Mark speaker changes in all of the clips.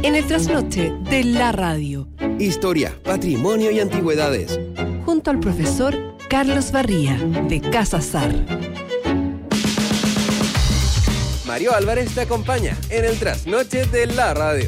Speaker 1: En el trasnoche de la radio.
Speaker 2: Historia, patrimonio y antigüedades.
Speaker 1: Junto al profesor Carlos Barría, de Casa Sar.
Speaker 2: Mario Álvarez te acompaña en el trasnoche de la radio.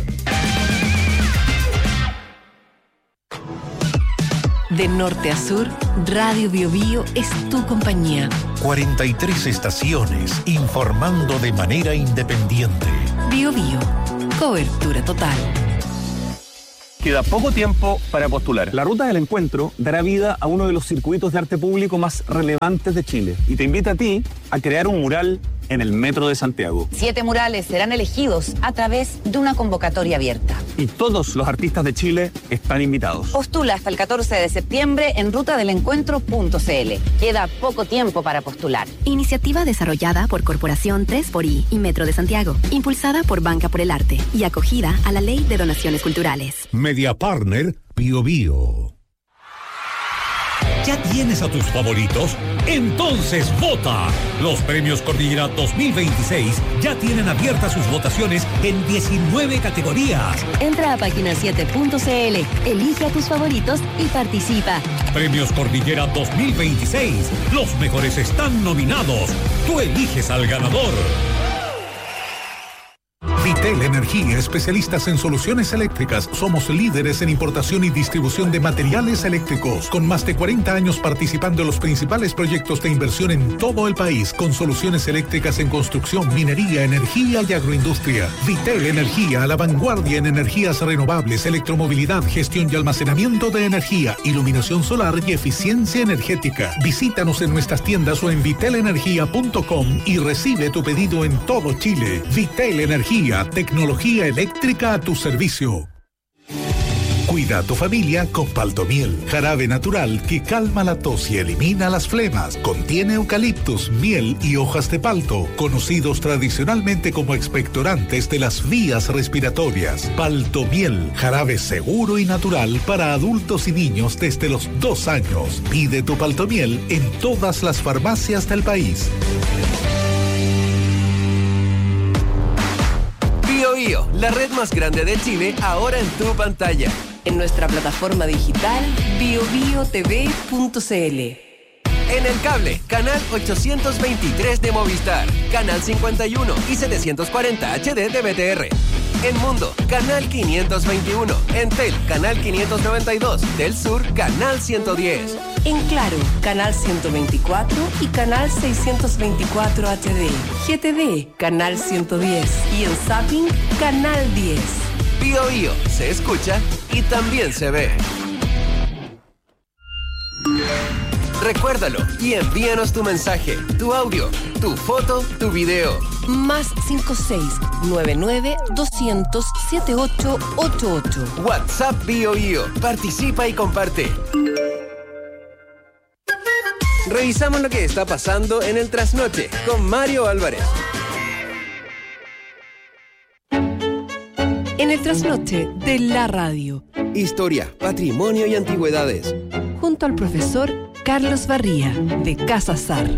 Speaker 1: De norte a sur, Radio Bio Bio es tu compañía.
Speaker 3: 43 estaciones informando de manera independiente.
Speaker 1: Bio Bio, cobertura total.
Speaker 4: Queda poco tiempo para postular.
Speaker 5: La Ruta del Encuentro dará vida a uno de los circuitos de arte público más relevantes de Chile y te invita a ti a crear un mural en el Metro de Santiago.
Speaker 6: 7 murales serán elegidos a través de una convocatoria abierta.
Speaker 5: Y todos los artistas de Chile están invitados.
Speaker 6: Postula hasta el 14 de septiembre en rutadelencuentro.cl. Queda poco tiempo para postular.
Speaker 7: Iniciativa desarrollada por Corporación 3xI y Metro de Santiago, impulsada por Banca por el Arte y acogida a la Ley de Donaciones Culturales.
Speaker 3: Media Partner Bio Bio. ¿Ya tienes a tus favoritos? Entonces vota. Los premios Cordillera 2026 ya tienen abiertas sus votaciones en 19 categorías.
Speaker 7: Entra a página7.cl, elige a tus favoritos y participa.
Speaker 3: Premios Cordillera 2026. Los mejores están nominados. Tú eliges al ganador. Vitel Energía, especialistas en soluciones eléctricas. Somos líderes en importación y distribución de materiales eléctricos, con más de 40 años participando en los principales proyectos de inversión en todo el país, con soluciones eléctricas en construcción, minería, energía y agroindustria. Vitel Energía, a la vanguardia en energías renovables, electromovilidad, gestión y almacenamiento de energía, iluminación solar y eficiencia energética. Visítanos en nuestras tiendas o en vitelenergia.com y recibe tu pedido en todo Chile. Vitel Energía, tecnología eléctrica a tu servicio. Cuida a tu familia con Paltomiel, jarabe natural que calma la tos y elimina las flemas. Contiene eucaliptus, miel y hojas de palto, conocidos tradicionalmente como expectorantes de las vías respiratorias. Paltomiel, jarabe seguro y natural para adultos y niños desde los 2 años. Pide tu Paltomiel en todas las farmacias del país.
Speaker 2: Bio Bio, la red más grande de Chile, ahora en tu pantalla.
Speaker 1: En nuestra plataforma digital biobiotv.cl.
Speaker 2: En el cable, canal 823 de Movistar, canal 51 y 740 HD de BTR. En Mundo, canal 521. En Tel, canal 592. Del Sur, canal 110.
Speaker 1: En Claro, canal 124 y canal 624 HD. GTV, canal 110. Y en Zapping, canal 10.
Speaker 2: Bio Bio, se escucha y también se ve. Recuérdalo y envíanos tu mensaje, tu audio, tu foto, tu video.
Speaker 1: Más 56-99-200-7888.
Speaker 2: WhatsApp Bio Bio. Participa y comparte. Revisamos lo que está pasando en el trasnoche con Mario Álvarez.
Speaker 1: En el trasnoche de la radio.
Speaker 2: Historia, patrimonio y antigüedades.
Speaker 1: Junto al profesor Carlos Barría, de Casa Sar.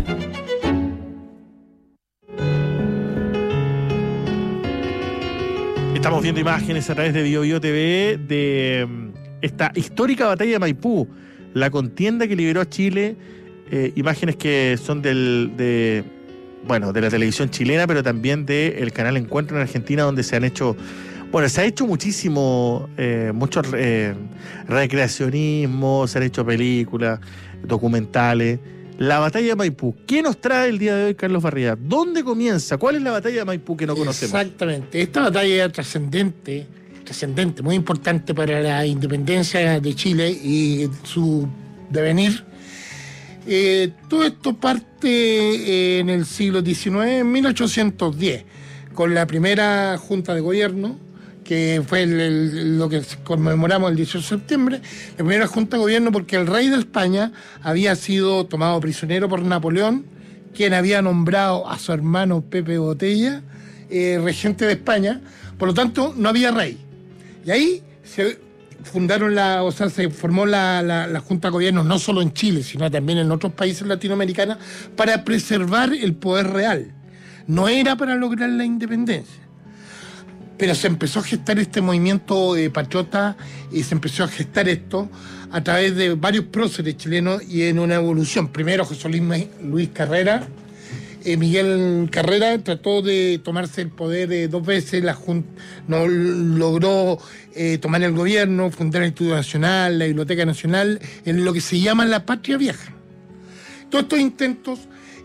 Speaker 8: Estamos viendo imágenes a través de Bio Bio TV de esta histórica batalla de Maipú, la contienda que liberó a Chile, imágenes que son de la televisión chilena, pero también del canal Encuentro en Argentina, donde se ha hecho muchísimo, mucho recreacionismo, se han hecho películas, documentales. La batalla de Maipú. ¿Qué nos trae el día de hoy, Carlos Barría? ¿Dónde comienza? ¿Cuál es la batalla de Maipú que no conocemos?
Speaker 9: Exactamente. Esta batalla es trascendente, muy importante para la independencia de Chile y su devenir. Todo esto parte en el siglo XIX, en 1810, con la primera Junta de Gobierno, que fue lo que conmemoramos el 18 de septiembre, la primera Junta de Gobierno, porque el rey de España había sido tomado prisionero por Napoleón, quien había nombrado a su hermano Pepe Botella regente de España. Por lo tanto, no había rey. Y ahí se formó la Junta de Gobierno, no solo en Chile, sino también en otros países latinoamericanos, para preservar el poder real. No era para lograr la independencia. Pero se empezó a gestar este movimiento patriota y se empezó a gestar esto a través de varios próceres chilenos y en una evolución. Primero José Luis Carrera. Miguel Carrera trató de tomarse el poder 2 veces, no logró tomar el gobierno, fundar el Instituto Nacional, la Biblioteca Nacional, en lo que se llama la Patria Vieja. Todos estos intentos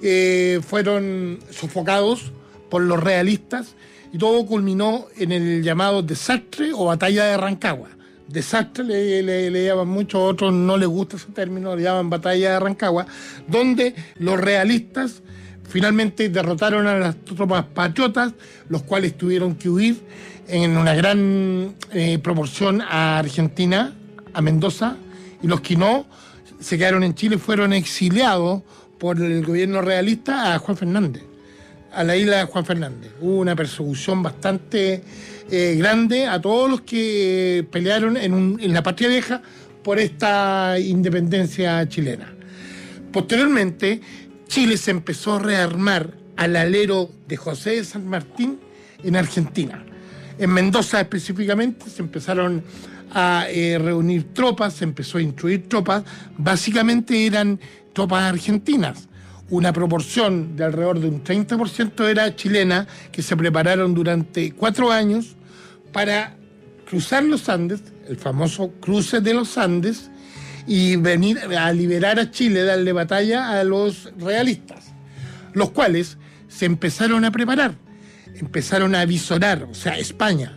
Speaker 9: fueron sofocados por los realistas y todo culminó en el llamado desastre o batalla de Rancagua. Desastre le llaman mucho, a otros no les gusta ese término, le llaman batalla de Rancagua, donde los realistas finalmente derrotaron a las tropas patriotas, los cuales tuvieron que huir en una gran proporción a Argentina, a Mendoza, y los que no se quedaron en Chile fueron exiliados por el gobierno realista a Juan Fernández, a la isla de Juan Fernández. Hubo una persecución bastante grande a todos los que pelearon en la Patria Vieja por esta independencia chilena. Posteriormente, Chile se empezó a rearmar al alero de José de San Martín en Argentina. En Mendoza específicamente se empezaron a reunir tropas, se empezó a instruir tropas, básicamente eran tropas argentinas. Una proporción de alrededor de un 30% era chilena, que se prepararon durante 4 años para cruzar los Andes, el famoso cruce de los Andes, y venir a liberar a Chile, darle batalla a los realistas, los cuales se empezaron a preparar, empezaron a avisorar, o sea, España,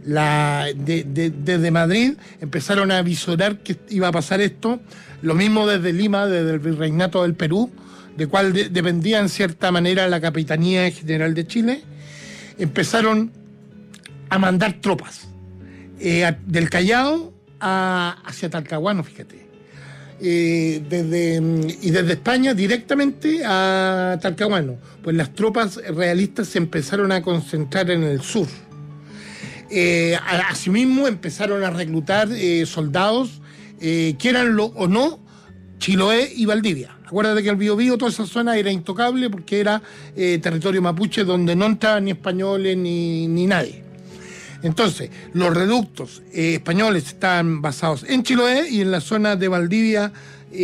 Speaker 9: desde Madrid, empezaron a avisorar que iba a pasar esto, lo mismo desde Lima, desde el Virreinato del Perú, de cual dependía en cierta manera la Capitanía General de Chile, empezaron a mandar tropas del Callao hacia Talcahuano, fíjate. Desde España directamente a Talcahuano, pues las tropas realistas se empezaron a concentrar en el sur. Asimismo empezaron a reclutar soldados, quieranlo o no, Chiloé y Valdivia. Acuérdate que el Biobío, toda esa zona era intocable porque era territorio mapuche donde no entraban ni españoles ni nadie. Entonces, los reductos españoles estaban basados en Chiloé y en la zona de Valdivia,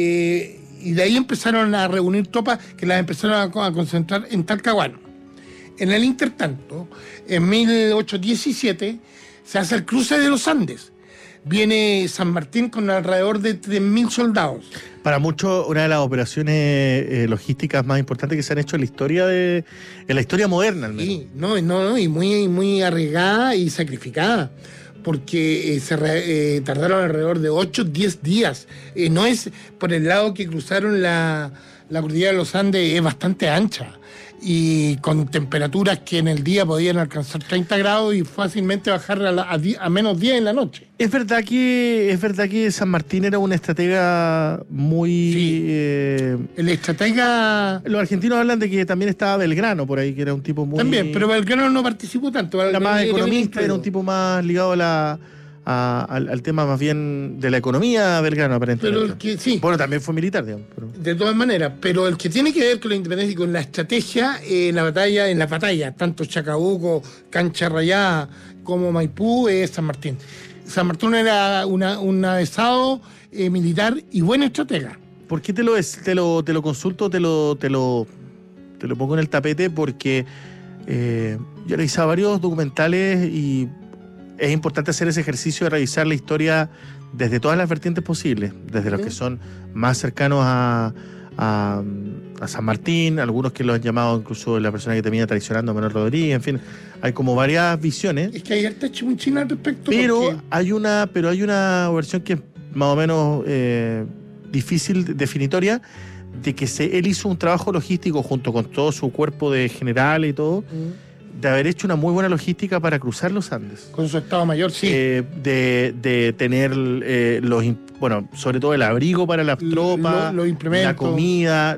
Speaker 9: y de ahí empezaron a reunir tropas que las empezaron a concentrar en Talcahuano. En el intertanto, en 1817, se hace el cruce de los Andes. Viene San Martín con alrededor de 3.000 soldados.
Speaker 8: Para muchos, una de las operaciones logísticas más importantes que se han hecho en la historia moderna, al menos.
Speaker 9: Sí, y muy arriesgada y sacrificada, porque tardaron alrededor de 8-10 días. No es por el lado que cruzaron la cordillera de los Andes, es bastante ancha, y con temperaturas que en el día podían alcanzar 30 grados y fácilmente bajar a menos 10 en la noche.
Speaker 8: Es verdad que San Martín era un estratega muy...
Speaker 9: Sí. El estratega...
Speaker 8: Los argentinos hablan de que también estaba Belgrano por ahí, que era un tipo muy...
Speaker 9: También, pero Belgrano no participó tanto.
Speaker 8: Era más economista, era un tipo más ligado al tema más bien de la economía Belgrano, aparentemente.
Speaker 9: Pero el que, sí.
Speaker 8: Bueno, también fue militar, digamos. Pero...
Speaker 9: De todas maneras, pero el que tiene que ver con la independencia y con la estrategia en las batallas, tanto Chacabuco, Cancha Rayada como Maipú, es San Martín. San Martín era un avesado militar y buen estratega.
Speaker 8: ¿Por qué te lo consulto, te lo pongo en el tapete? Porque yo he revisado varios documentales y es importante hacer ese ejercicio de revisar la historia desde todas las vertientes posibles, desde los que son más cercanos a San Martín, algunos que lo han llamado incluso la persona que termina traicionando a Manuel Rodríguez, en fin, hay como varias visiones.
Speaker 9: Es que hay harta chimunchina al respecto.
Speaker 8: Pero
Speaker 9: porque...
Speaker 8: hay una versión que es más o menos difícil, definitoria, de que él hizo un trabajo logístico junto con todo su cuerpo de generales y todo, de haber hecho una muy buena logística para cruzar los Andes.
Speaker 9: Con su Estado Mayor, sí.
Speaker 8: De tener sobre todo el abrigo para las tropas,
Speaker 9: los implementos,
Speaker 8: la comida,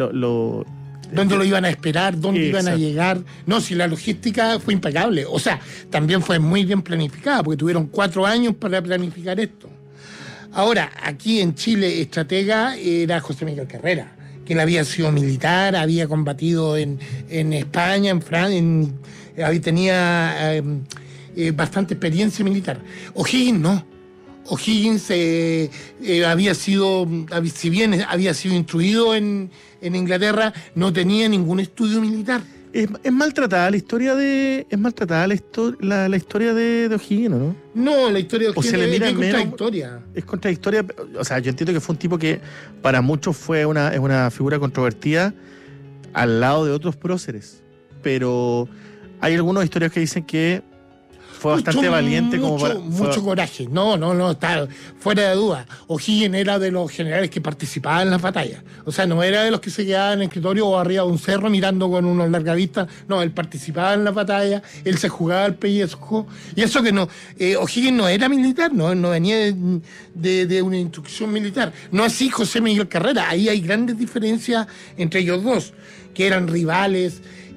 Speaker 9: dónde lo iban a esperar, dónde iban a llegar. No, si la logística fue impecable. O sea, también fue muy bien planificada, porque tuvieron 4 años para planificar esto. Ahora, aquí en Chile, estratega era José Miguel Carrera, que él había sido militar, había combatido en España, en Francia, bastante experiencia militar. O'Higgins no. O'Higgins había sido, si bien había sido instruido en Inglaterra, no tenía ningún estudio militar.
Speaker 8: Es maltratada la historia de. Es maltratada la historia de O'Higgins, ¿no?
Speaker 9: No, la historia de
Speaker 8: O'Higgins
Speaker 9: es contradictoria.
Speaker 8: Es contradictoria. O sea, yo entiendo que fue un tipo que para muchos es una figura controvertida al lado de otros próceres. Pero hay algunos historiadores que dicen que fue bastante valiente como para...
Speaker 9: Mucho coraje. No, está fuera de duda. O'Higgins era de los generales que participaban en las batallas. O sea, no era de los que se quedaban en el escritorio o arriba de un cerro mirando con unos largavistas. No, él participaba en las batallas, él se jugaba el pellejo. Y eso que no... O'Higgins no era militar, no venía de una instrucción militar. No así José Miguel Carrera. Ahí hay grandes diferencias entre ellos dos, que eran rivales.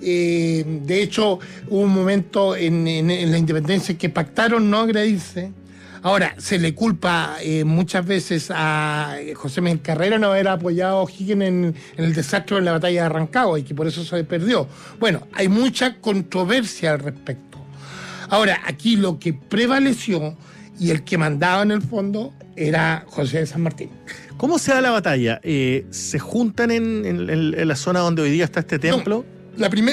Speaker 9: De hecho, hubo un momento en la independencia que pactaron no agredirse. Ahora, se le culpa muchas veces a José Miguel Carrera no haber apoyado a O'Higgins en el desastre de la batalla de Rancagua y que por eso se perdió. Bueno, hay mucha controversia al respecto. Ahora, aquí lo que prevaleció y el que mandaba en el fondo era José de San Martín.
Speaker 8: ¿Cómo se da la batalla? ¿Se juntan en la zona donde hoy día está este templo?
Speaker 9: No.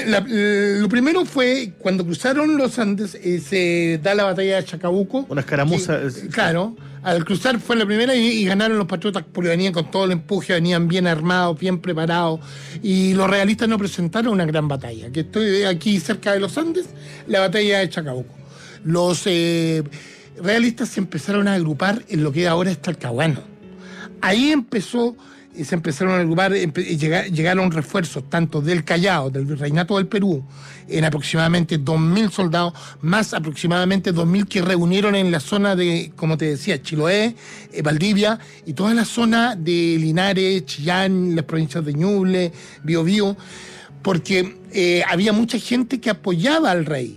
Speaker 9: Lo primero fue cuando cruzaron los Andes, se da la batalla de Chacabuco.
Speaker 8: Una escaramuza.
Speaker 9: Claro, al cruzar fue la primera y ganaron los patriotas porque venían con todo el empuje, venían bien armados, bien preparados. Y los realistas no presentaron una gran batalla. Que estoy aquí cerca de los Andes, la batalla de Chacabuco. Los realistas se empezaron a agrupar en lo que ahora es Talcahuano. Ahí se empezaron a agrupar, llegaron refuerzos tanto del Callao, del Virreinato del Perú, en aproximadamente 2.000 soldados, más aproximadamente 2.000 que reunieron en la zona de, como te decía, Chiloé, Valdivia, y toda la zona de Linares, Chillán, las provincias de Ñuble, Biobío, porque había mucha gente que apoyaba al rey.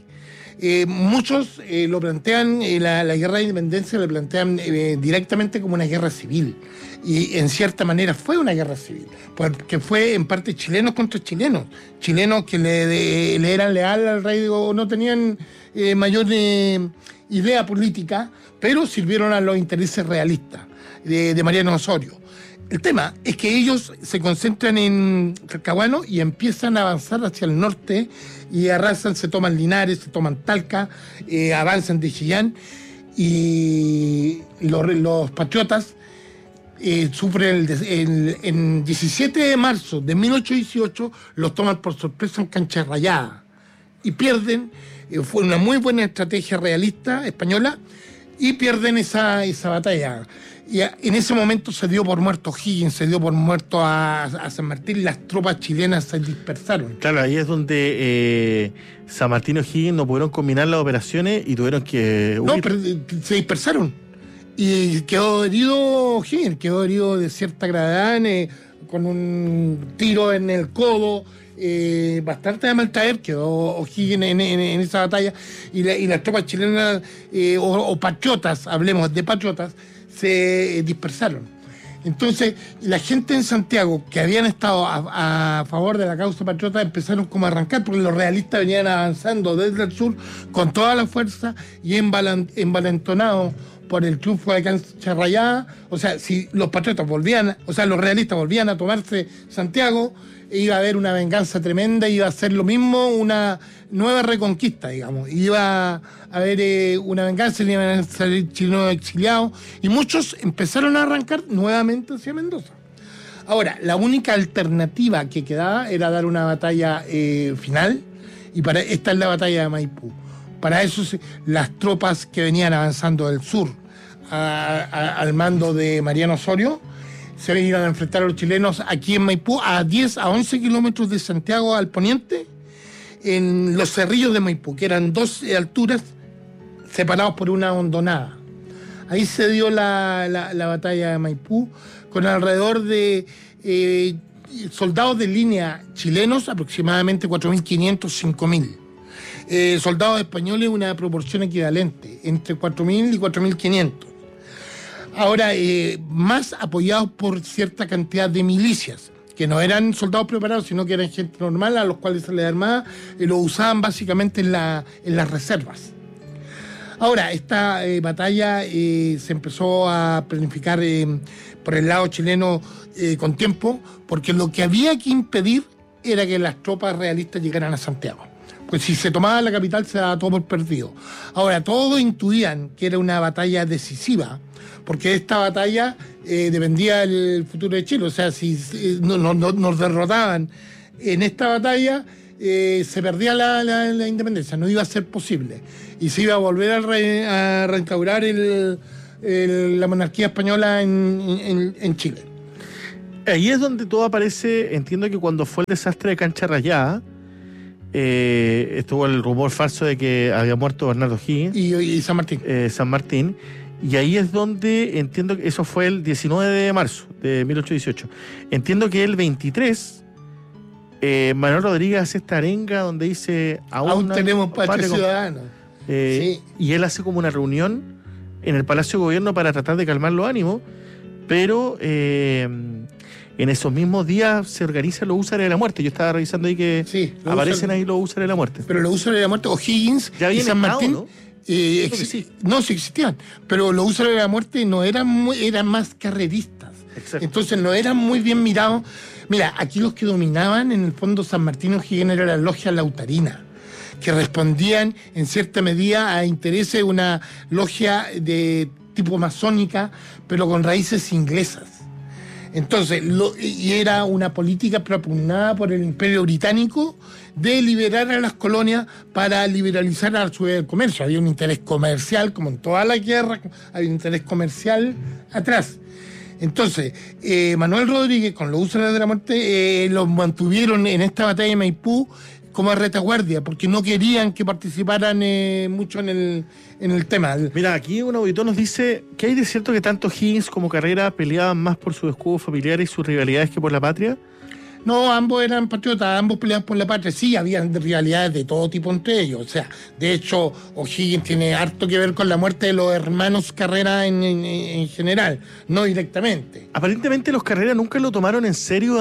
Speaker 9: Muchos lo plantean, la guerra de independencia la plantean directamente como una guerra civil. Y en cierta manera fue una guerra civil, porque fue en parte chilenos contra chilenos que le eran leales al rey o no tenían mayor idea política, pero sirvieron a los intereses realistas de Mariano Osorio. El tema es que ellos se concentran en Talcahuano y empiezan a avanzar hacia el norte y arrasan, se toman Linares, se toman Talca, avanzan de Chillán y los patriotas sufren en 17 de marzo de 1818 los toman por sorpresa en Cancha Rayada y pierden. Fue una muy buena estrategia realista española y pierden esa batalla. Y en ese momento se dio por muerto O'Higgins, se dio por muerto a San Martín, las tropas chilenas se dispersaron.
Speaker 8: Claro, ahí es donde San Martín y O'Higgins no pudieron combinar las operaciones y tuvieron que huir.
Speaker 9: No, pero se dispersaron. Y quedó herido O'Higgins, quedó herido de cierta gravedad con un tiro en el codo. Bastante de mal traer quedó O'Higgins en esa batalla y las tropas chilenas o patriotas, hablemos de patriotas, se dispersaron. Entonces la gente en Santiago que habían estado a favor de la causa patriota empezaron como a arrancar porque los realistas venían avanzando desde el sur con toda la fuerza y envalentonados por el triunfo de Cancha Rayada. O sea, si los patriotas los realistas volvían a tomarse Santiago, iba a haber una venganza tremenda, iba a ser lo mismo, una nueva reconquista, digamos. Iba a haber una venganza, iban a salir chilenos exiliados, y muchos empezaron a arrancar nuevamente hacia Mendoza. Ahora, la única alternativa que quedaba era dar una batalla final, y esta es la batalla de Maipú. Para eso las tropas que venían avanzando del sur al mando de Mariano Osorio se iban a enfrentar a los chilenos aquí en Maipú, a 10 a 11 kilómetros de Santiago al poniente, en los cerrillos de Maipú, que eran 2 alturas separados por una hondonada. Ahí se dio la batalla de Maipú, con alrededor de soldados de línea chilenos, aproximadamente 4.500, 5.000. Soldados españoles, una proporción equivalente, entre 4.000 y 4.500. Ahora, más apoyados por cierta cantidad de milicias, que no eran soldados preparados, sino que eran gente normal a los cuales se les armaba, y lo usaban básicamente en las reservas. Ahora, esta batalla se empezó a planificar por el lado chileno con tiempo, porque lo que había que impedir era que las tropas realistas llegaran a Santiago. Pues si se tomaba la capital se daba todo por perdido. Ahora, todos intuían que era una batalla decisiva, porque de esta batalla dependía el futuro de Chile. O sea, si nos derrotaban en esta batalla, se perdía la independencia, no iba a ser posible. Y se iba a volver a reinstaurar la monarquía española en Chile.
Speaker 8: Ahí es donde todo aparece. Entiendo que cuando fue el desastre de Cancha Rayada, estuvo el rumor falso de que había muerto Bernardo Higgins
Speaker 9: y San Martín.
Speaker 8: San Martín. Y ahí es donde entiendo que eso fue el 19 de marzo de 1818. Entiendo que el 23, Manuel Rodríguez hace esta arenga donde dice
Speaker 9: aún tenemos patria ciudadana.
Speaker 8: Sí. Y él hace como una reunión en el Palacio de Gobierno para tratar de calmar los ánimos, pero en esos mismos días se organizan los Húsares de la Muerte. Yo estaba revisando ahí que aparecen ahí los Húsares de la Muerte.
Speaker 9: Pero los Húsares de la Muerte, O'Higgins y San Martín, ¿no? Sí existían, pero los Húsares de la Muerte no eran más carreristas. Exacto. Entonces no eran muy bien mirados. Mira, aquí los que dominaban en el fondo San Martín y O'Higgins era la logia lautarina, que respondían en cierta medida a intereses de una logia de tipo masónica, pero con raíces inglesas. Entonces, y era una política propugnada por el Imperio Británico de liberar a las colonias para liberalizar a su vez el comercio. Había un interés comercial, como en toda la guerra, había un interés comercial atrás. Entonces, Manuel Rodríguez, con los Húsares de la Muerte, los mantuvieron en esta batalla de Maipú como a retaguardia, porque no querían que participaran mucho en el tema.
Speaker 8: Mira, aquí un auditor nos dice que hay de cierto que tanto Higgins como Carrera peleaban más por sus escudos familiares y sus rivalidades que por la patria.
Speaker 9: No, ambos eran patriotas, ambos peleaban por la patria. Sí, había rivalidades de todo tipo entre ellos. O sea, de hecho, O'Higgins tiene harto que ver con la muerte de los hermanos Carrera en general, no directamente.
Speaker 8: Aparentemente los Carrera nunca lo tomaron en serio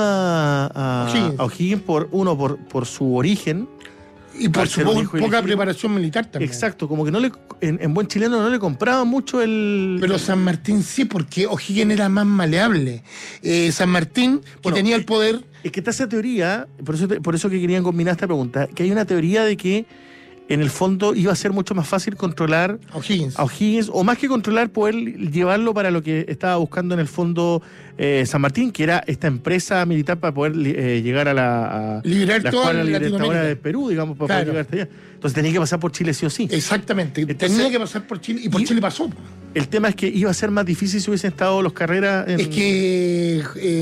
Speaker 8: a O'Higgins por su origen.
Speaker 9: Y por su poca preparación militar también.
Speaker 8: Exacto, como que no en buen chileno no le compraban mucho el...
Speaker 9: Pero San Martín sí, porque O'Higgins era más maleable. San Martín, que tenía el poder...
Speaker 8: Es que está esa teoría, por eso que querían combinar esta pregunta, que hay una teoría de que en el fondo iba a ser mucho más fácil controlar a O'Higgins, o más que controlar, poder llevarlo para lo que estaba buscando en el fondo San Martín, que era esta empresa militar para poder llegar a
Speaker 9: liberar
Speaker 8: la
Speaker 9: toda
Speaker 8: escuadra libertadora de Perú, digamos, para poder llegar hasta allá. Entonces tenía que pasar por Chile sí o sí.
Speaker 9: Exactamente, entonces, tenía que pasar por Chile, y por Chile pasó.
Speaker 8: El tema es que iba a ser más difícil si hubiesen estado los Carreras
Speaker 9: Es que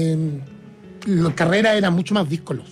Speaker 9: los Carreras eran mucho más díscolos.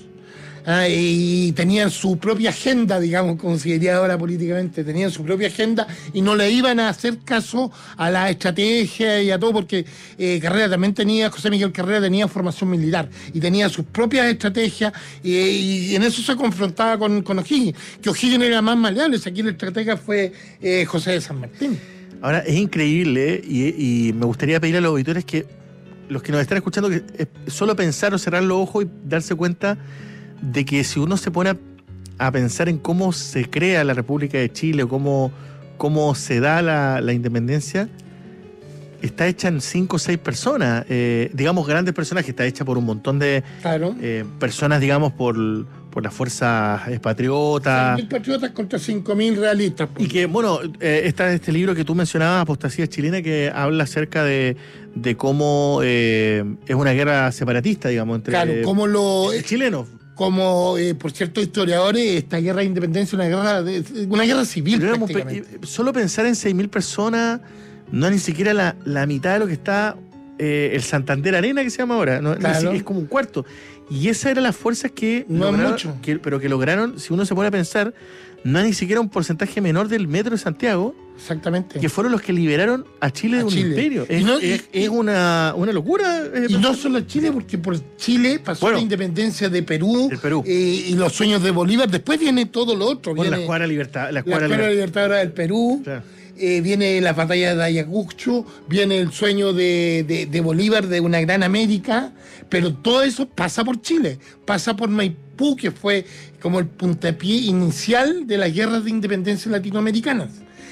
Speaker 9: Y tenían su propia agenda, digamos, como se diría ahora políticamente, tenían su propia agenda y no le iban a hacer caso a la estrategia y a todo, porque José Miguel Carrera tenía formación militar y tenía sus propias estrategias, y en eso se confrontaba con O'Higgins, que O'Higgins era más maleable. Aquí la estratega fue José de San Martín.
Speaker 8: Ahora, es increíble, y me gustaría pedir a los auditores que los que nos están escuchando, que solo pensar o cerrar los ojos y darse cuenta de que si uno se pone a pensar en cómo se crea la República de Chile, o cómo se da la independencia, está hecha en 5 o 6 personas, digamos grandes personajes, está hecha por un montón de personas, digamos, por las fuerzas patriotas.
Speaker 9: 6.000 patriotas contra 5.000 realistas.
Speaker 8: Y que, bueno, está este libro que tú mencionabas, Apostasía Chilena, que habla acerca de cómo es una guerra separatista, digamos, entre
Speaker 9: cómo los
Speaker 8: chilenos.
Speaker 9: Como, por ciertos historiadores, esta guerra de independencia es una guerra civil, prácticamente.
Speaker 8: Solo pensar en 6.000 personas no es ni siquiera la mitad de lo que está el Santander Arena, que se llama ahora. No, es como un cuarto. Y esas eran las fuerzas que lograron, pero que lograron, si uno se pone a pensar, no es ni siquiera un porcentaje menor del metro de Santiago.
Speaker 9: Exactamente.
Speaker 8: Que fueron los que liberaron a Chile de un imperio. Es una locura.
Speaker 9: Y no solo a Chile, porque por Chile pasó la independencia de Perú, y los sueños de Bolívar. Después viene todo lo otro.
Speaker 8: Viene la escuadra
Speaker 9: libertadora del Perú. Claro. Viene la batalla de Ayacucho, viene el sueño de Bolívar de una gran América, pero todo eso pasa por Chile, pasa por Maipú, que fue como el puntapié inicial de las guerras de independencia latinoamericanas.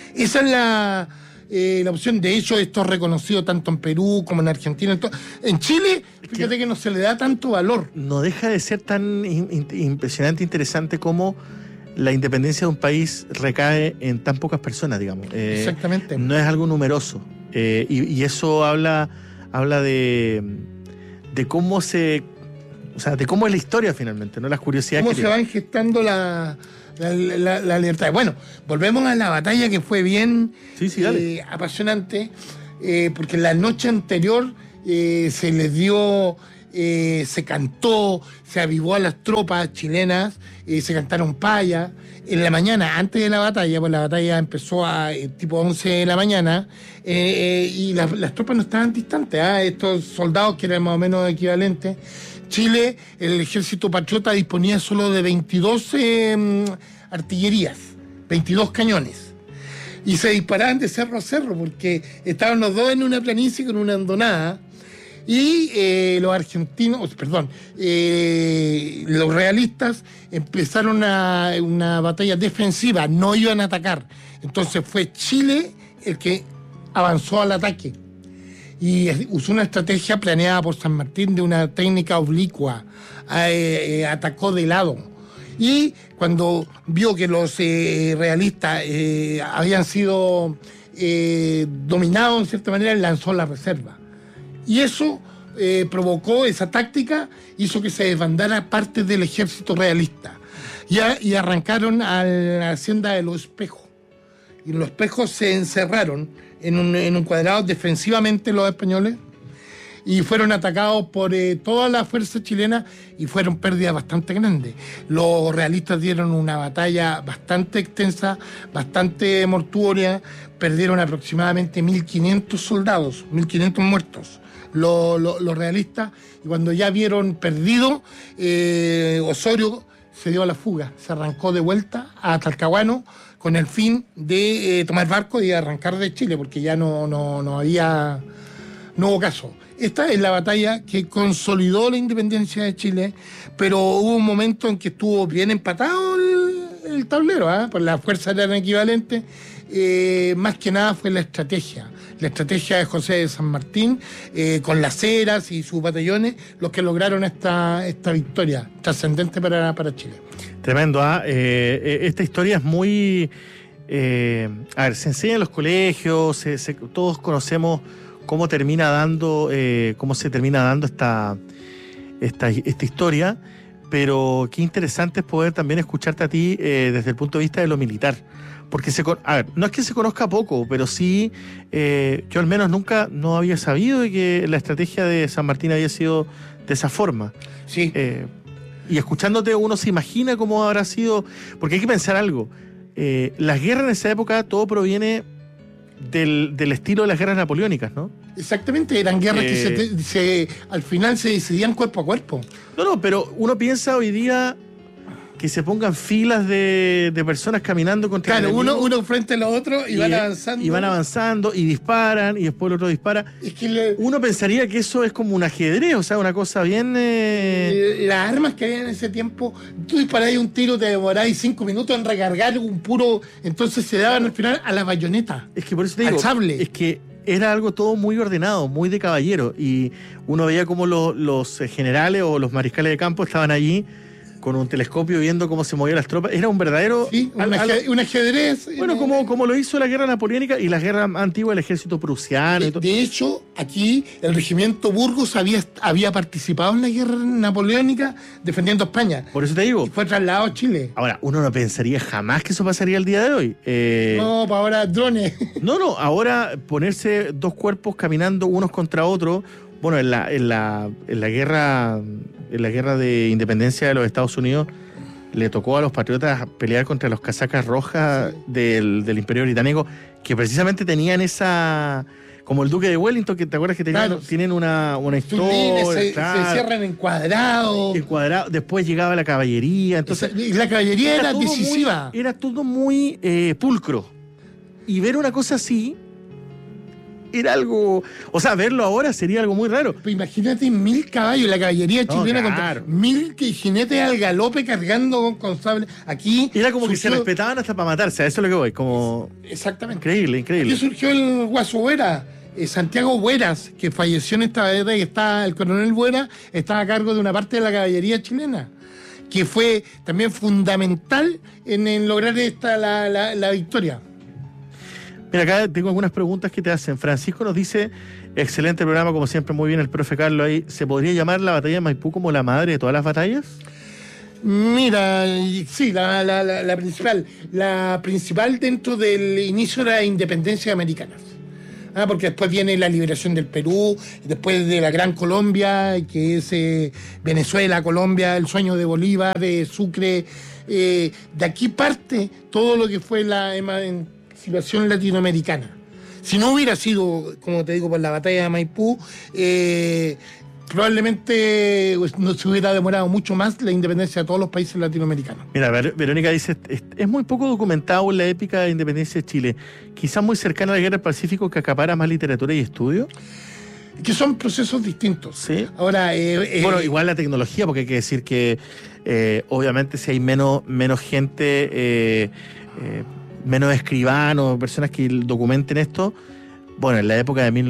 Speaker 9: Esa es la opción. De hecho, esto es reconocido tanto en Perú como en Argentina. En Chile, fíjate que no se le da tanto valor.
Speaker 8: No deja de ser tan impresionante, interesante como la independencia de un país recae en tan pocas personas, digamos.
Speaker 9: Exactamente.
Speaker 8: No es algo numeroso. Y eso habla de cómo de cómo es la historia finalmente, ¿no? Las curiosidades.
Speaker 9: Cómo se van gestando la libertad. Bueno, volvemos a la batalla, que fue bien apasionante, porque la noche anterior se les dio, se cantó, se avivó a las tropas chilenas, se cantaron payas. En la mañana, antes de la batalla, pues la batalla empezó a tipo 11 de la mañana, y las tropas no estaban distantes, estos soldados que eran más o menos equivalentes. Chile, el ejército patriota disponía solo de 22 artillerías, 22 cañones, y se disparaban de cerro a cerro, porque estaban los dos en una planicie con una hondonada, y los realistas empezaron una batalla defensiva, no iban a atacar. Entonces fue Chile el que avanzó al ataque y usó una estrategia planeada por San Martín de una técnica oblicua. Atacó de lado. Y cuando vio que los realistas habían sido dominados en cierta manera, lanzó la reserva. Y eso provocó, esa táctica hizo que se desbandara parte del ejército realista. Y arrancaron a la hacienda de Los Espejos. Y en Los Espejos se encerraron en un cuadrado defensivamente los españoles, y fueron atacados por toda la fuerza chilena, y fueron pérdidas bastante grandes. Los realistas dieron una batalla bastante extensa, bastante mortuoria, perdieron aproximadamente 1.500 soldados, 1.500 muertos. Los realistas, y cuando ya vieron perdido, Osorio se dio a la fuga, se arrancó de vuelta a Talcahuano con el fin de tomar barco y arrancar de Chile, porque ya no hubo caso. Esta es la batalla que consolidó la independencia de Chile, pero hubo un momento en que estuvo bien empatado el tablero, pues las fuerzas eran equivalentes. Más que nada fue la estrategia de José de San Martín, con las Heras y sus batallones, los que lograron esta victoria trascendente para Chile.
Speaker 8: Tremendo, esta historia es muy... se enseña en los colegios, todos conocemos cómo se termina dando esta historia, pero qué interesante es poder también escucharte a ti desde el punto de vista de lo militar. Porque no es que se conozca poco, pero sí, yo al menos no había sabido de que la estrategia de San Martín había sido de esa forma.
Speaker 9: Sí.
Speaker 8: Y escuchándote uno se imagina cómo habrá sido, porque hay que pensar algo. Las guerras en esa época, todo proviene del estilo de las guerras napoleónicas, ¿no?
Speaker 9: Exactamente, eran guerras que al final se decidían cuerpo a cuerpo.
Speaker 8: No, pero uno piensa hoy día que se pongan filas de personas caminando contra el enemigo.
Speaker 9: Claro, uno frente a los otros y van avanzando.
Speaker 8: Y van avanzando y disparan y después el otro dispara.
Speaker 9: Es que
Speaker 8: uno pensaría que eso es como un ajedrez, o sea, una cosa bien...
Speaker 9: Las armas que había en ese tiempo, tú disparabas un tiro, te demoráis 5 minutos en recargar un puro... Entonces se daban al final a la bayoneta.
Speaker 8: Es que por eso te digo,
Speaker 9: al sable.
Speaker 8: Es que era algo todo muy ordenado, muy de caballero. Y uno veía como los generales o los mariscales de campo estaban allí con un telescopio viendo cómo se movían las tropas. Era un verdadero...
Speaker 9: Sí, un ajedrez.
Speaker 8: Bueno, como lo hizo la guerra napoleónica y la guerra antigua del ejército prusiano.
Speaker 9: De hecho, aquí el regimiento Burgos había participado en la guerra napoleónica defendiendo España.
Speaker 8: Por eso te digo.
Speaker 9: Y fue trasladado a Chile.
Speaker 8: Ahora, uno no pensaría jamás que eso pasaría el día de hoy.
Speaker 9: No, para ahora drones.
Speaker 8: No, ahora ponerse dos cuerpos caminando unos contra otros. Bueno, en la guerra de independencia de los Estados Unidos le tocó a los patriotas pelear contra los casacas rojas del Imperio Británico, que precisamente tenían esa... Como el Duque de Wellington, que te acuerdas que tienen una historia.
Speaker 9: Se cierran en cuadrado.
Speaker 8: Después llegaba la caballería. Entonces,
Speaker 9: la caballería era decisiva.
Speaker 8: Era todo muy pulcro. Y ver una cosa así era algo... O sea, verlo ahora sería algo muy raro.
Speaker 9: Pues imagínate 1000 caballos, la caballería chilena
Speaker 8: claro.
Speaker 9: contra 1000 jinetes al galope cargando con sable. Aquí
Speaker 8: era como que se
Speaker 9: surgió...
Speaker 8: respetaban hasta para matarse, a eso es lo que voy. Como...
Speaker 9: Exactamente.
Speaker 8: Increíble.
Speaker 9: Aquí surgió el Guaso Buera, Santiago Bueras, que falleció en esta batalla, y está el coronel Buera, estaba a cargo de una parte de la caballería chilena, que fue también fundamental en lograr la victoria.
Speaker 8: Mira, acá tengo algunas preguntas que te hacen. Francisco nos dice, excelente programa, como siempre, muy bien el profe Carlos ahí. ¿Se podría llamar la batalla de Maipú como la madre de todas las batallas?
Speaker 9: Mira, sí, la principal. La principal dentro del inicio de las independencias americanas. Porque después viene la liberación del Perú, después de la Gran Colombia, que es Venezuela, Colombia, el sueño de Bolívar, de Sucre. De aquí parte todo lo que fue la emancipación latinoamericana. Si no hubiera sido, como te digo, por la batalla de Maipú, probablemente no se hubiera demorado mucho más la independencia de todos los países latinoamericanos.
Speaker 8: Mira, Verónica dice, es muy poco documentado la épica de independencia de Chile, quizás muy cercana a la Guerra del Pacífico, que acapara más literatura y estudio.
Speaker 9: Que son procesos distintos.
Speaker 8: Sí.
Speaker 9: Ahora,
Speaker 8: bueno, igual la tecnología, porque hay que decir que obviamente si hay menos gente, menos escribanos, personas que documenten esto. Bueno, en la época de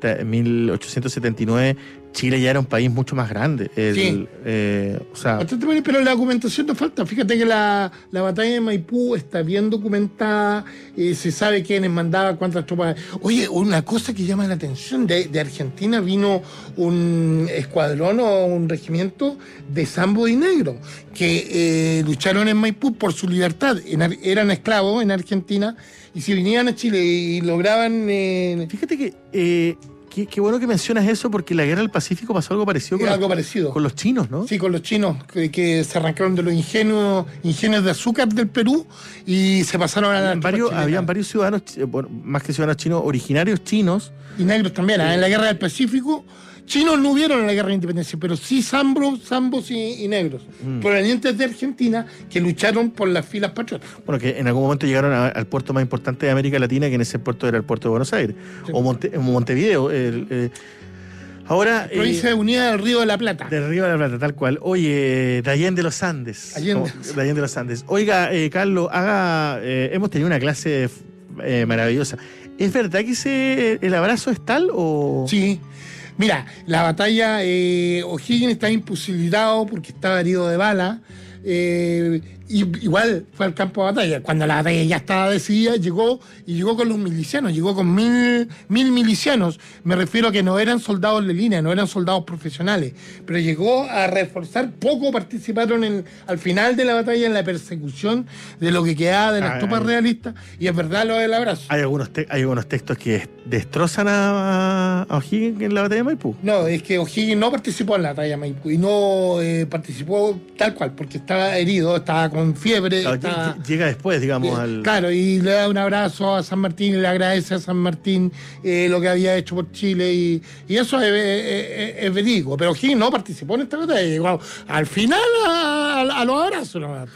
Speaker 8: 1879, Chile ya era un país mucho más grande.
Speaker 9: Sí. Pero la documentación no falta. Fíjate que la batalla de Maipú está bien documentada, se sabe quiénes mandaban, cuántas tropas. Oye, una cosa que llama la atención, de Argentina vino un escuadrón o un regimiento de Sambo y Negro, que lucharon en Maipú por su libertad. Eran esclavos en Argentina, y si vinían a Chile y lograban...
Speaker 8: Fíjate que... Qué bueno que mencionas eso, porque la Guerra del Pacífico pasó algo parecido con los chinos, ¿no?
Speaker 9: Sí, con los chinos, que se arrancaron de los ingenios de azúcar del Perú y se pasaron a la...
Speaker 8: Habían varios ciudadanos, más que ciudadanos chinos, originarios chinos.
Speaker 9: Y negros también. En la Guerra del Pacífico, chinos no hubieron en la Guerra de Independencia, pero sí zambos y negros, provenientes de Argentina, que lucharon por las filas patriotas.
Speaker 8: Bueno, que en algún momento llegaron al puerto más importante de América Latina, que en ese puerto era el puerto de Buenos Aires, sí. O Montevideo. Ahora,
Speaker 9: provincia unida del Río de la Plata.
Speaker 8: Del Río de la Plata, tal cual. Oye, de Allende los Andes. De Allende los Andes. Oiga, Carlos, hemos tenido una clase maravillosa. ¿Es verdad que el abrazo es tal o...?
Speaker 9: Sí. Mira, la batalla, O'Higgins está imposibilitado porque estaba herido de bala. Igual fue al campo de batalla. Cuando la batalla ya estaba decidida, llegó con los milicianos, llegó con mil milicianos. Me refiero a que no eran soldados de línea, no eran soldados profesionales, pero llegó a reforzar. Poco participaron al final de la batalla en la persecución de lo que quedaba de las tropas realistas, y es verdad lo del abrazo.
Speaker 8: Hay algunos textos que destrozan a O'Higgins en la batalla de Maipú.
Speaker 9: No, es que O'Higgins no participó en la batalla de Maipú, y no participó tal cual, porque estaba herido, estaba con fiebre.
Speaker 8: Claro, llega después, digamos,
Speaker 9: Claro, y le da un abrazo a San Martín, y le agradece a San Martín lo que había hecho por Chile, y eso es verídico. Pero O'Higgins no participó en esta batalla, llegó al final a los abrazos nomás.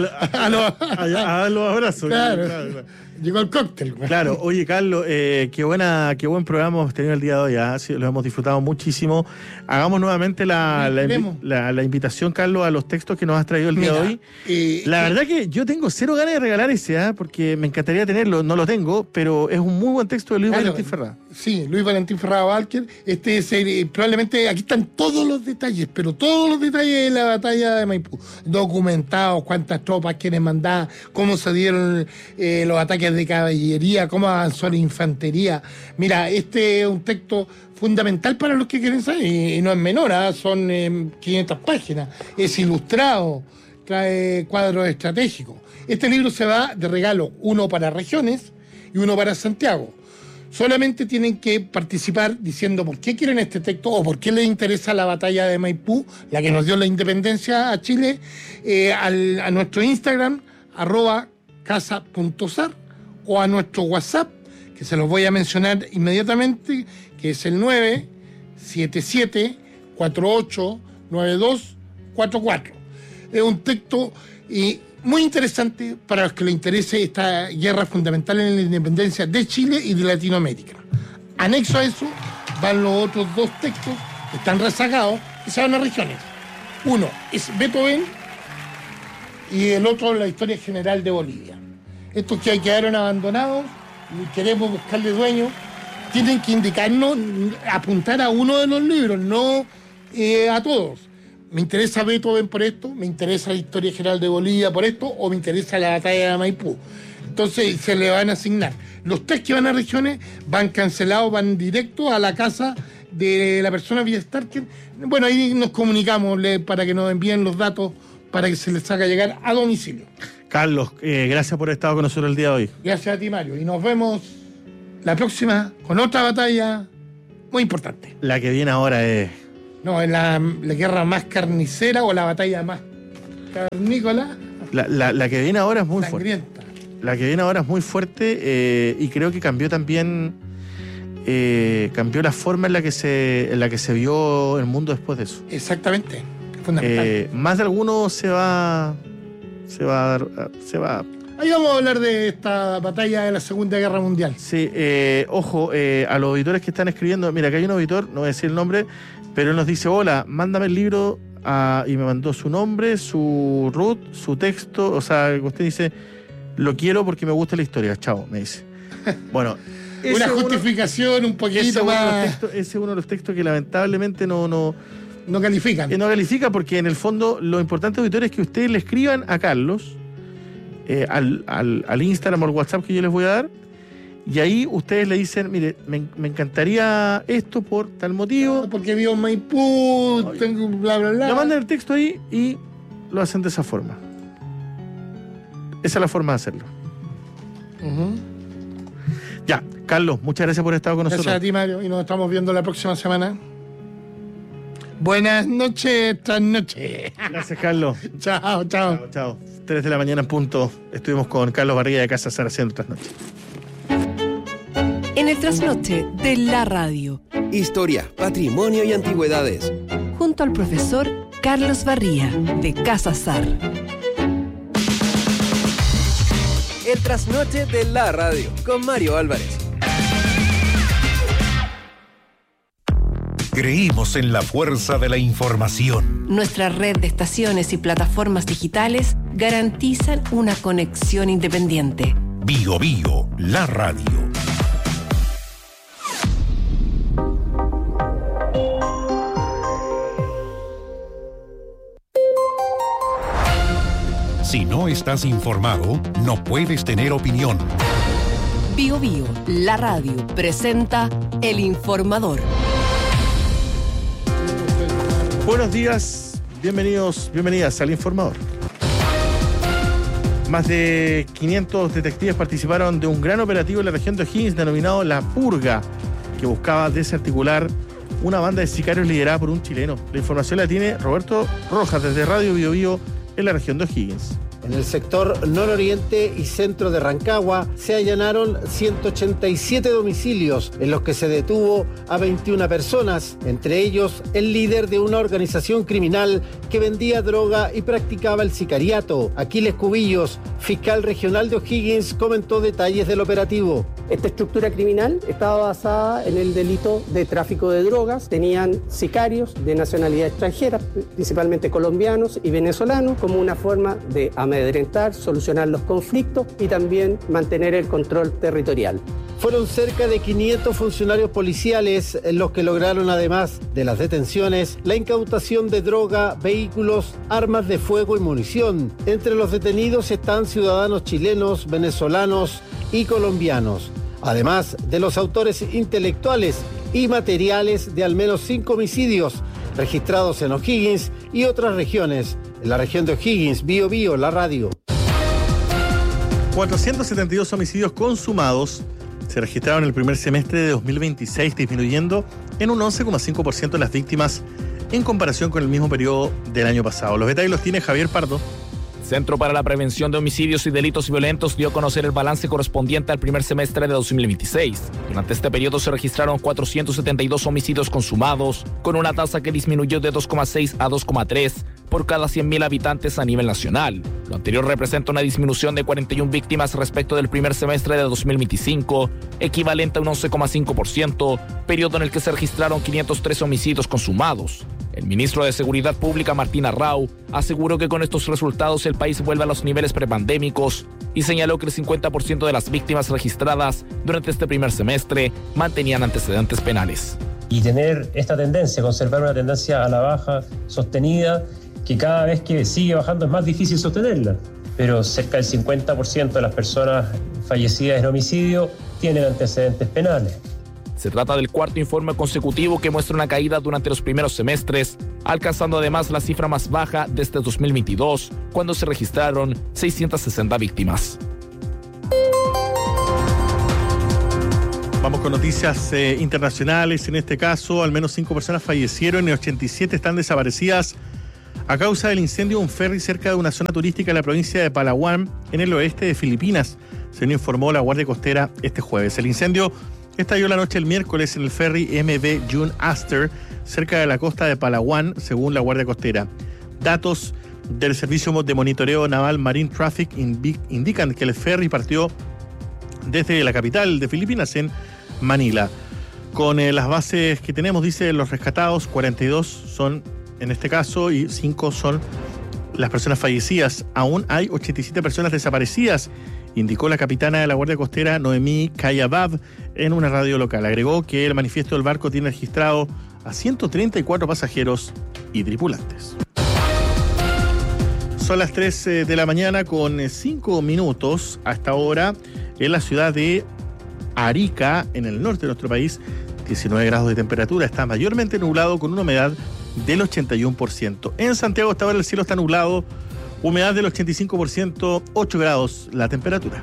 Speaker 8: A los abrazos.
Speaker 9: Claro. Llegó el cóctel.
Speaker 8: Claro, oye, Carlos, qué buen programa hemos tenido el día de hoy, lo hemos disfrutado muchísimo. Hagamos nuevamente la invitación, Carlos, a los textos que nos has traído el día de hoy. La verdad que yo tengo cero ganas de regalar ese, porque me encantaría tenerlo, no lo tengo, pero es un muy buen texto de Luis Valentín Ferrá.
Speaker 9: Sí, Luis Valentín Ferrá Walker. Este es probablemente, aquí están todos los detalles, pero todos los detalles de la batalla de Maipú, documentados, cuántas tropas, quiénes mandaban, cómo se dieron los ataques de caballería, cómo avanzó la infantería. Mira, este es un texto fundamental para los que quieren saber, y no es menor, son 500 páginas, es ilustrado, trae cuadros estratégicos. Este libro se va de regalo, uno para regiones y uno para Santiago. Solamente tienen que participar diciendo por qué quieren este texto o por qué les interesa la batalla de Maipú, la que nos dio la independencia a Chile, a nuestro Instagram, @casa.sar, o a nuestro WhatsApp, que se los voy a mencionar inmediatamente, que es el 977-489244. Es un texto muy interesante para los que les interese esta guerra fundamental en la independencia de Chile y de Latinoamérica. Anexo a eso van los otros 2 textos que están rezagados y se van a regiones. Uno es Beethoven y el otro la historia general de Bolivia. Estos que quedaron abandonados, queremos buscarle dueño, tienen que indicarnos, apuntar a uno de los libros, no a todos. Me interesa Beethoven por esto, me interesa la historia general de Bolivia por esto, o me interesa la batalla de Maipú. Entonces se le van a asignar. Los 3 que van a regiones van cancelados, van directo a la casa de la persona vía Starker. Bueno, ahí nos comunicamos para que nos envíen los datos para que se les haga llegar a domicilio.
Speaker 8: Carlos, gracias por haber estado con nosotros el día de hoy.
Speaker 9: Gracias a ti, Mario. Y nos vemos la próxima con otra batalla muy importante.
Speaker 8: La que viene ahora es...
Speaker 9: No, es la guerra más carnicera o la batalla más carnícola.
Speaker 8: La que viene ahora es muy
Speaker 9: sangrienta.
Speaker 8: Fuerte. La que viene ahora es muy fuerte y creo que cambió también... cambió la forma en la que se vio el mundo después de eso.
Speaker 9: Exactamente. Fundamental.
Speaker 8: Más de alguno se va.
Speaker 9: Ahí vamos a hablar de esta batalla de la Segunda Guerra Mundial.
Speaker 8: Sí, ojo, a los auditores que están escribiendo, mira, acá hay un auditor, no voy a decir el nombre, pero él nos dice, hola, mándame el libro, y me mandó su nombre, su root, su texto, o sea, usted dice, lo quiero porque me gusta la historia, chao, me dice. Bueno.
Speaker 9: Una justificación un poquito más...
Speaker 8: Ese es uno de los textos que lamentablemente no
Speaker 9: califican.
Speaker 8: No califica porque en el fondo lo importante, auditores, es que ustedes le escriban a Carlos al Instagram o al WhatsApp que yo les voy a dar, y ahí ustedes le dicen, mire, me encantaría esto por tal motivo.
Speaker 9: Porque vivo en Maipú, tengo bla, bla, bla.
Speaker 8: Le mandan el texto ahí y lo hacen de esa forma. Esa es la forma de hacerlo. Ya, Carlos, muchas gracias por estar con nosotros.
Speaker 9: Gracias a ti, Mario, y nos estamos viendo la próxima semana. Buenas noches, tras noches.
Speaker 8: Gracias, Carlos.
Speaker 9: Chao.
Speaker 8: 3 de la mañana en punto. Estuvimos con Carlos Barriga de Casa Sar haciendo Trasnoche.
Speaker 1: En el Trasnoche de la radio.
Speaker 2: Historia, patrimonio y antigüedades.
Speaker 1: Junto al profesor Carlos Barría de Casa Sar.
Speaker 2: El Trasnoche de la radio con Mario Álvarez.
Speaker 3: Creímos en la fuerza de la información.
Speaker 1: Nuestra red de estaciones y plataformas digitales garantizan una conexión independiente.
Speaker 3: Bio, la radio. Si no estás informado, no puedes tener opinión.
Speaker 1: Bio, la radio presenta El Informador.
Speaker 8: Buenos días, bienvenidas al Informador. Más de 500 detectives participaron de un gran operativo en la región de O'Higgins denominado La Purga, que buscaba desarticular una banda de sicarios liderada por un chileno. La información la tiene Roberto Rojas desde Radio Bio en la región de O'Higgins.
Speaker 10: En el sector nororiente y centro de Rancagua se allanaron 187 domicilios en los que se detuvo a 21 personas, entre ellos el líder de una organización criminal que vendía droga y practicaba el sicariato. Aquiles Cubillos, fiscal regional de O'Higgins, comentó detalles del operativo.
Speaker 11: Esta estructura criminal estaba basada en el delito de tráfico de drogas. Tenían sicarios de nacionalidad extranjera, principalmente colombianos y venezolanos, como una forma de amedrentar, solucionar los conflictos y también mantener el control territorial.
Speaker 10: Fueron cerca de 500 funcionarios policiales los que lograron, además de las detenciones, la incautación de droga, vehículos, armas de fuego y munición. Entre los detenidos están ciudadanos chilenos, venezolanos y colombianos, además de los autores intelectuales y materiales de al menos 5 homicidios registrados en O'Higgins y otras regiones. En la región de O'Higgins, Bio, la radio.
Speaker 8: 472 homicidios consumados se registraron en el primer semestre de 2026, disminuyendo en un 11,5% las víctimas en comparación con el mismo periodo del año pasado. Los detalles los tiene Javier Pardo.
Speaker 12: Centro para la Prevención de Homicidios y Delitos Violentos dio a conocer el balance correspondiente al primer semestre de 2026. Durante este periodo se registraron 472 homicidios consumados, con una tasa que disminuyó de 2,6 a 2,3 por cada 100.000 habitantes a nivel nacional. Lo anterior representa una disminución de 41 víctimas respecto del primer semestre de 2025, equivalente a un 11,5%, periodo en el que se registraron 513 homicidios consumados. El ministro de Seguridad Pública, Martín Arrau, aseguró que con estos resultados el país vuelve a los niveles prepandémicos y señaló que el 50% de las víctimas registradas durante este primer semestre mantenían antecedentes penales.
Speaker 13: Y tener esta tendencia, conservar una tendencia a la baja sostenida, que cada vez que sigue bajando es más difícil sostenerla. Pero cerca del 50% de las personas fallecidas en homicidio tienen antecedentes penales.
Speaker 12: Se trata del cuarto informe consecutivo que muestra una caída durante los primeros semestres, alcanzando además la cifra más baja desde 2022, cuando se registraron 660 víctimas.
Speaker 8: Vamos con noticias internacionales. En este caso, al menos 5 personas fallecieron y 87 están desaparecidas a causa del incendio de un ferry cerca de una zona turística en la provincia de Palawan, en el oeste de Filipinas, según informó la Guardia Costera este jueves. El incendio estalló la noche del miércoles en el ferry MV June Aster, cerca de la costa de Palawan, según la Guardia Costera. Datos del Servicio de Monitoreo Naval Marine Traffic indican que el ferry partió desde la capital de Filipinas, en Manila. Con las bases que tenemos, dice, los rescatados, 42 son en este caso y 5 son las personas fallecidas. Aún hay 87 personas desaparecidas, indicó la capitana de la Guardia Costera, Noemí Kayabab, en una radio local. Agregó que el manifiesto del barco tiene registrado a 134 pasajeros y tripulantes. Son las 3 de la mañana con 5 minutos hasta ahora en la ciudad de Arica, en el norte de nuestro país. 19 grados de temperatura, está mayormente nublado con una humedad del 81%. En Santiago hasta ahora el cielo está nublado, humedad del 85%, 8 grados la temperatura.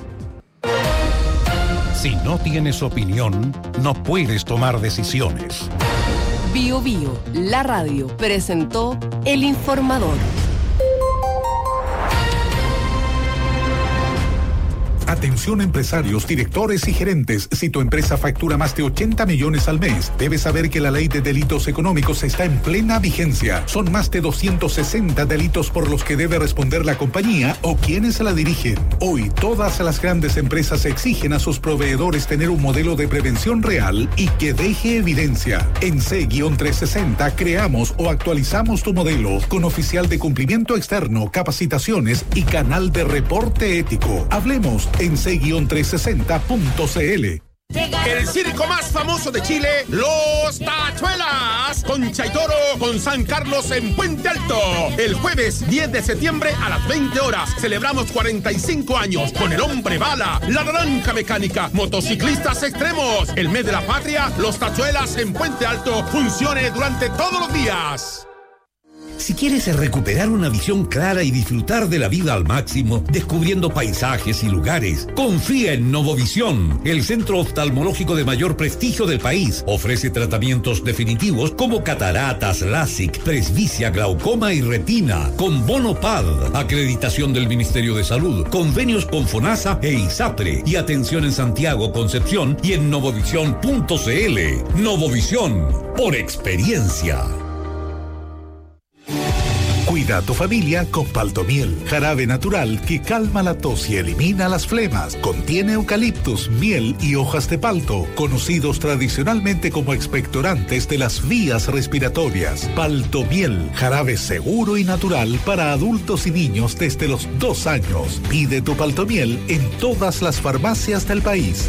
Speaker 3: Si no tienes opinión, no puedes tomar decisiones.
Speaker 1: Bio Bio, la radio, presentó El Informador.
Speaker 3: Atención empresarios, directores y gerentes. Si tu empresa factura más de 80 millones al mes, debes saber que la ley de delitos económicos está en plena vigencia. Son más de 260 delitos por los que debe responder la compañía o quienes la dirigen. Hoy, todas las grandes empresas exigen a sus proveedores tener un modelo de prevención real y que deje evidencia. En C-360 creamos o actualizamos tu modelo con oficial de cumplimiento externo, capacitaciones y canal de reporte ético. Hablemos en c-360.cl.
Speaker 14: El circo más famoso de Chile, Los Tachuelas, con Chaitoro, con San Carlos en Puente Alto. El jueves 10 de septiembre a las 20 horas celebramos 45 años con el Hombre Bala, la Naranja Mecánica, motociclistas extremos. El mes de la patria, Los Tachuelas en Puente Alto, funcione durante todos los días.
Speaker 15: Si quieres recuperar una visión clara y disfrutar de la vida al máximo, descubriendo paisajes y lugares, confía en Novovisión, el centro oftalmológico de mayor prestigio del país. Ofrece tratamientos definitivos como cataratas, LASIK, presbicia, glaucoma y retina, con bono PAD, acreditación del Ministerio de Salud, convenios con FONASA e ISAPRE, y atención en Santiago, Concepción y en novovisión.cl. Novovisión, por experiencia.
Speaker 3: Cuida a tu familia con Paltomiel, jarabe natural que calma la tos y elimina las flemas. Contiene eucaliptus, miel y hojas de palto, conocidos tradicionalmente como expectorantes de las vías respiratorias. Paltomiel, jarabe seguro y natural para adultos y niños desde los 2 años. Pide tu Paltomiel en todas las farmacias del país.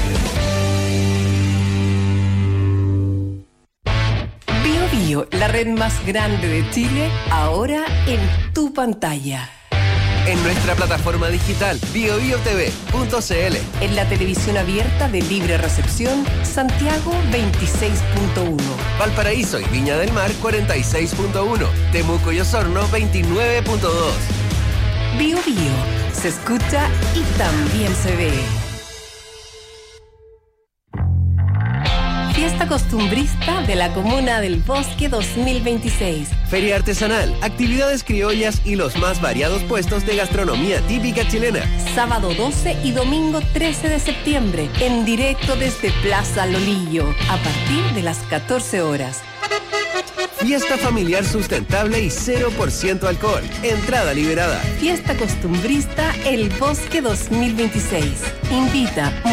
Speaker 1: La red más grande de Chile, ahora en tu pantalla.
Speaker 2: En nuestra plataforma digital biobiotv.cl.
Speaker 1: En la televisión abierta de libre recepción, Santiago 26.1.
Speaker 2: Valparaíso y Viña del Mar 46.1. Temuco y Osorno 29.2.
Speaker 1: Bio Bio, se escucha y también se ve. Fiesta costumbrista de la Comuna del Bosque 2026.
Speaker 2: Feria artesanal, actividades criollas y los más variados puestos de gastronomía típica chilena.
Speaker 1: Sábado 12 y domingo 13 de septiembre, en directo desde Plaza Lolillo, a partir de las 14 horas.
Speaker 2: Fiesta familiar sustentable y 0% alcohol. Entrada liberada.
Speaker 1: Fiesta costumbrista El Bosque 2026. Invita